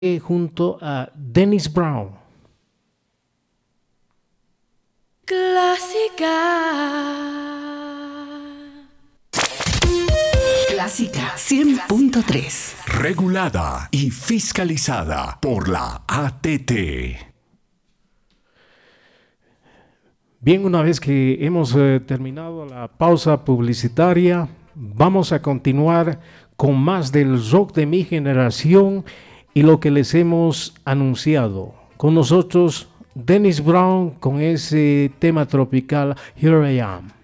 junto a Dennis Brown. Clásica. Clásica 100.3. Regulada y fiscalizada por la ATT. Bien, una vez que hemos terminado la pausa publicitaria, vamos a continuar con más del rock de mi generación y lo que les hemos anunciado. Con nosotros, Dennis Brown con ese tema tropical, Here I Am.